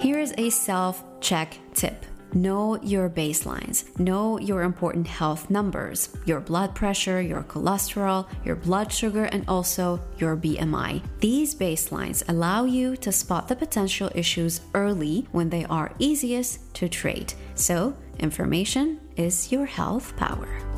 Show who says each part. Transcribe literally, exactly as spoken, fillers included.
Speaker 1: Here is a self-check tip. Know your baselines. Know your important health numbers, your blood pressure, your cholesterol, your blood sugar, and also your B M I. These baselines allow you to spot the potential issues early when they are easiest to treat. So, information is your health power.